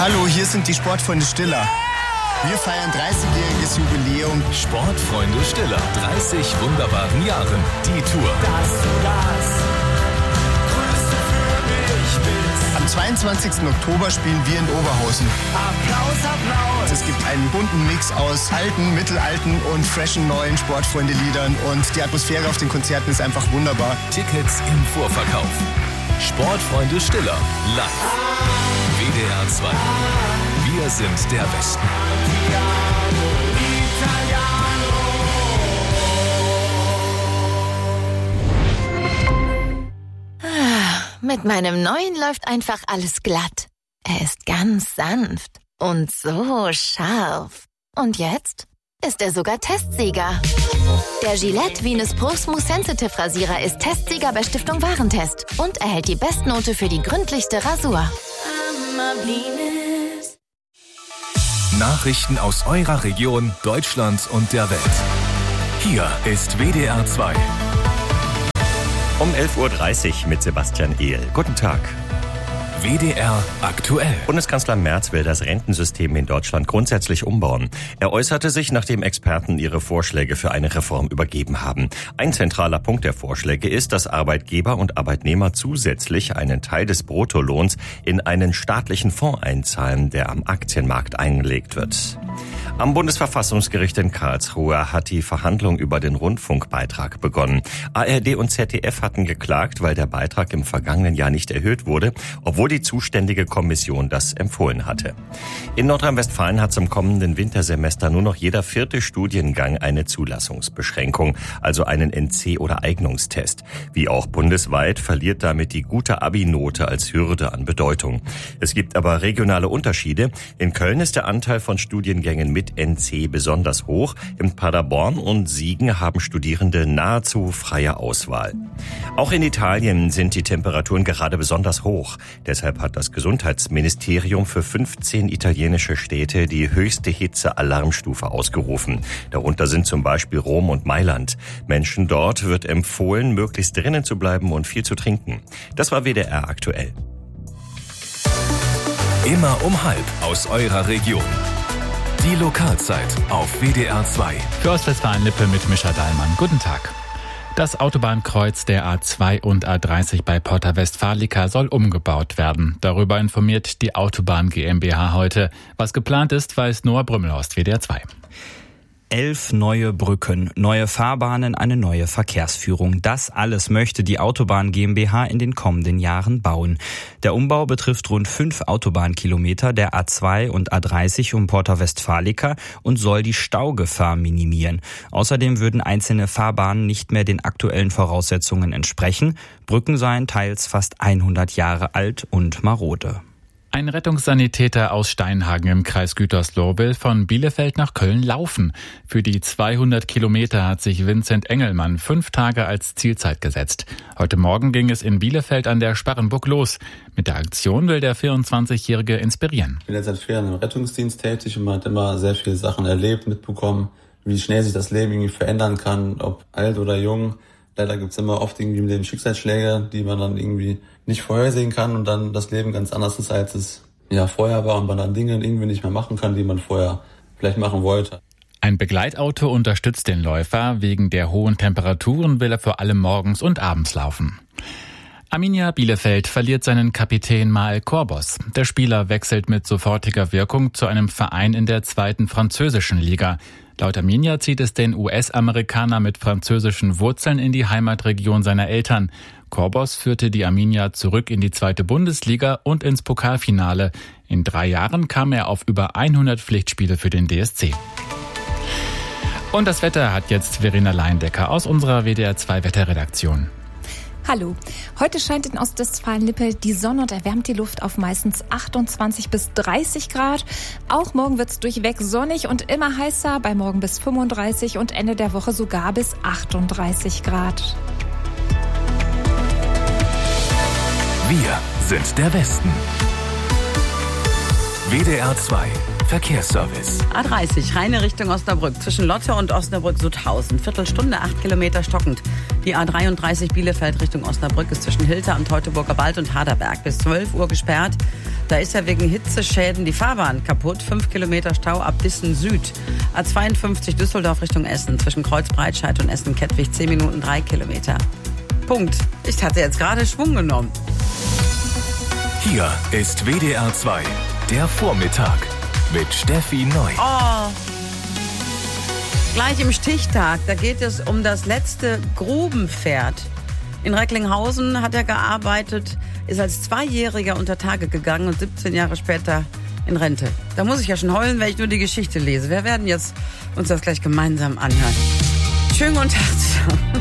Hallo, hier sind die Sportfreunde Stiller. Wir feiern 30-jähriges Jubiläum. Sportfreunde Stiller, 30 wunderbaren Jahren. Die Tour. Dass du das Größte für mich bist. Am 22. Oktober spielen wir in Oberhausen. Applaus, Applaus. Es gibt einen bunten Mix aus alten, mittelalten und freshen neuen Sportfreunde-Liedern. Und die Atmosphäre auf den Konzerten ist einfach wunderbar. Tickets im Vorverkauf. Sportfreunde Stiller, live. WDR 2. Wir sind der Westen. Mit meinem neuen läuft einfach alles glatt. Er ist ganz sanft und so scharf. Und jetzt ist er sogar Testsieger. Der Gillette Venus Pro Smooth Sensitive Rasierer ist Testsieger bei Stiftung Warentest und erhält die Bestnote für die gründlichste Rasur. Nachrichten aus eurer Region, Deutschland und der Welt. Hier ist WDR 2. Um 11.30 Uhr mit Sebastian Ehl. Guten Tag. WDR aktuell. Bundeskanzler Merz will das Rentensystem in Deutschland grundsätzlich umbauen. Er äußerte sich, nachdem Experten ihre Vorschläge für eine Reform übergeben haben. Ein zentraler Punkt der Vorschläge ist, dass Arbeitgeber und Arbeitnehmer zusätzlich einen Teil des Bruttolohns in einen staatlichen Fonds einzahlen, der am Aktienmarkt eingelegt wird. Am Bundesverfassungsgericht in Karlsruhe hat die Verhandlung über den Rundfunkbeitrag begonnen. ARD und ZDF hatten geklagt, weil der Beitrag im vergangenen Jahr nicht erhöht wurde, obwohl die zuständige Kommission das empfohlen hatte. In Nordrhein-Westfalen hat zum kommenden Wintersemester nur noch jeder 4. Studiengang eine Zulassungsbeschränkung, also einen NC- oder Eignungstest. Wie auch bundesweit verliert damit die gute Abi-Note als Hürde an Bedeutung. Es gibt aber regionale Unterschiede. In Köln ist der Anteil von Studiengängen mit NC besonders hoch. In Paderborn und Siegen haben Studierende nahezu freie Auswahl. Auch in Italien sind die Temperaturen gerade besonders hoch. Deshalb hat das Gesundheitsministerium für 15 italienische Städte die höchste Hitze-Alarmstufe ausgerufen. Darunter sind zum Beispiel Rom und Mailand. Menschen dort wird empfohlen, möglichst drinnen zu bleiben und viel zu trinken. Das war WDR aktuell. Immer um 12 aus eurer Region. Die Lokalzeit auf WDR 2. Für Ostwestfalen-Lippe mit Mischa Dahlmann. Guten Tag. Das Autobahnkreuz der A2 und A30 bei Porta Westfalica soll umgebaut werden. Darüber informiert die Autobahn GmbH heute. Was geplant ist, weiß Noah Brümmelhorst, WDR 2. 11 neue Brücken, neue Fahrbahnen, eine neue Verkehrsführung. Das alles möchte die Autobahn GmbH in den kommenden Jahren bauen. Der Umbau betrifft rund 5 Autobahnkilometer der A2 und A30 um Porta Westfalica und soll die Staugefahr minimieren. Außerdem würden einzelne Fahrbahnen nicht mehr den aktuellen Voraussetzungen entsprechen. Brücken seien teils fast 100 Jahre alt und marode. Ein Rettungssanitäter aus Steinhagen im Kreis Gütersloh will von Bielefeld nach Köln laufen. Für die 200 Kilometer hat sich Vincent Engelmann 5 Tage als Zielzeit gesetzt. Heute Morgen ging es in Bielefeld an der Sparrenburg los. Mit der Aktion will der 24-Jährige inspirieren. Ich bin jetzt seit 4 Jahren im Rettungsdienst tätig und man hat immer sehr viele Sachen erlebt, mitbekommen, wie schnell sich das Leben irgendwie verändern kann, ob alt oder jung. Leider gibt's immer oft irgendwie im Leben Schicksalsschläge, die man dann irgendwie nicht vorhersehen kann und dann das Leben ganz anders ist, als es vorher war und man dann Dinge irgendwie nicht mehr machen kann, die man vorher vielleicht machen wollte. Ein Begleitauto unterstützt den Läufer. Wegen der hohen Temperaturen will er vor allem morgens und abends laufen. Arminia Bielefeld verliert seinen Kapitän Mael Korbos. Der Spieler wechselt mit sofortiger Wirkung zu einem Verein in der 2. französischen Liga. Laut Arminia zieht es den US-Amerikaner mit französischen Wurzeln in die Heimatregion seiner Eltern. Korbos führte die Arminia zurück in die 2. Bundesliga und ins Pokalfinale. In 3 Jahren kam er auf über 100 Pflichtspiele für den DSC. Und das Wetter hat jetzt Verena Leindecker aus unserer WDR 2 Wetterredaktion. Hallo. Heute scheint in Ostwestfalen-Lippe die Sonne und erwärmt die Luft auf meistens 28 bis 30 Grad. Auch morgen wird es durchweg sonnig und immer heißer, bei morgen bis 35 und Ende der Woche sogar bis 38 Grad. Wir sind der Westen. WDR 2 Verkehrsservice. A30, reine Richtung Osnabrück, zwischen Lotte und Osnabrück-Sudhausen. Viertelstunde, 8 Kilometer stockend. Die A33 Bielefeld Richtung Osnabrück ist zwischen Hilter am Teutoburger Wald und Haderberg bis 12 Uhr gesperrt. Da ist ja wegen Hitzeschäden die Fahrbahn kaputt. 5 Kilometer Stau ab Bissen Süd. A52 Düsseldorf Richtung Essen. Zwischen Kreuzbreitscheid und Essen-Kettwig 10 Minuten 3 Kilometer. Punkt. Ich hatte jetzt gerade Schwung genommen. Hier ist WDR 2, der Vormittag mit Steffi Neu. Oh. Gleich im Stichtag, da geht es um das letzte Grubenpferd. In Recklinghausen hat er gearbeitet, ist als 2-Jähriger unter Tage gegangen und 17 Jahre später in Rente. Da muss ich ja schon heulen, wenn ich nur die Geschichte lese. Wir werden jetzt uns das gleich gemeinsam anhören. Schönen guten Tag zusammen.